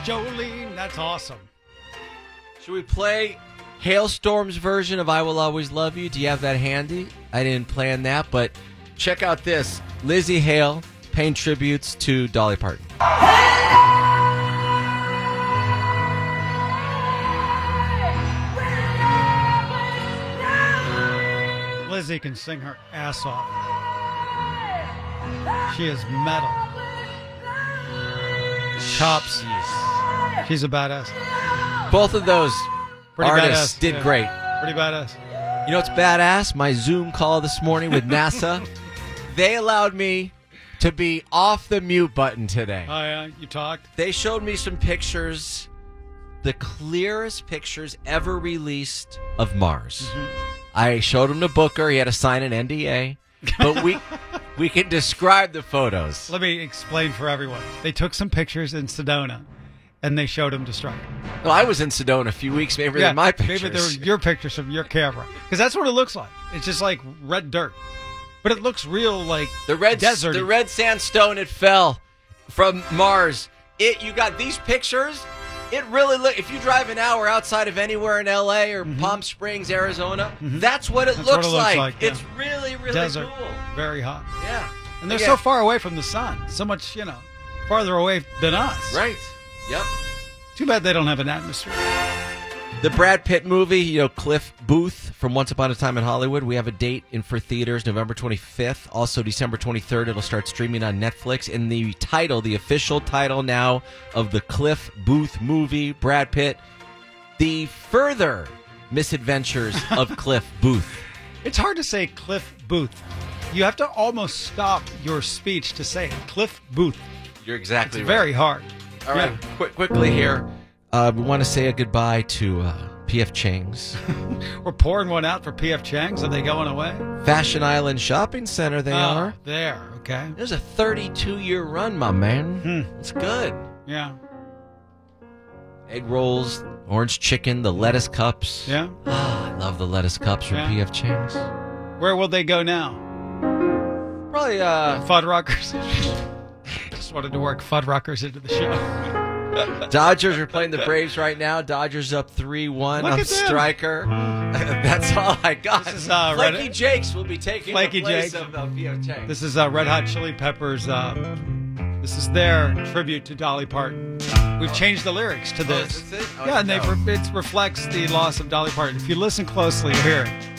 Jolene. That's awesome. Should we play Hailstorm's version of I Will Always Love You? Do you have that handy? I didn't plan that, but check out this. Lizzie Hale paying tributes to Dolly Parton. Lizzie can sing her ass off. She is metal. Chops. Jeez. She's a badass. Both of those Pretty artists badass. did Yeah. great. Pretty badass. You know what's badass? My Zoom call this morning with NASA. They allowed me to be off the mute button today. Oh, yeah? You talked? They showed me some pictures, the clearest pictures ever released of Mars. I showed him to Booker. He had to sign an NDA. But we can describe the photos. Let me explain for everyone. They took some pictures in Sedona, and they showed them to Stryker. Well, I was in Sedona a few weeks, maybe than my pictures. Maybe they were your pictures from your camera. Because that's what it looks like. It's just like red dirt. But it looks real like the red desert. The red sandstone, it fell from Mars. You got these pictures. It really if you drive an hour outside of anywhere in LA or Palm Springs, Arizona, that's what it looks like. Yeah. It's really, really desert. cool. Very hot. Yeah. And they're so far away from the sun. So much, farther away than us. Right. Yep. Too bad they don't have an atmosphere. The Brad Pitt movie, Cliff Booth from Once Upon a Time in Hollywood. We have a date for theaters, November 25th. Also, December 23rd, it'll start streaming on Netflix. And the official title now of the Cliff Booth movie, Brad Pitt, The Further Misadventures of Cliff Booth. It's hard to say Cliff Booth. You have to almost stop your speech to say it. Cliff Booth. You're exactly It's right. very hard. All right, quickly here. We want to say a goodbye to P.F. Chang's. We're pouring one out for P.F. Chang's. Are they going away? Fashion Island Shopping Center, they are. There, okay. There's a 32-year run, my man. It's good. Yeah. Egg rolls, orange chicken, the lettuce cups. Yeah. I love the lettuce cups from P.F. Chang's. Where will they go now? Probably, Fuddruckers. Just wanted to work Fuddruckers into the show. Dodgers are playing the Braves right now. Dodgers up 3-1 on Look at them. Stryker. That's all I got. This is, Flaky Jakes will be taking Flaky the place Jakes. of P.F. Chang's. This is Red Hot Chili Peppers. This is their tribute to Dolly Parton. We've changed the lyrics to this. Is this it? Oh, Yeah, and no. it reflects the loss of Dolly Parton. If you listen closely, you hear it.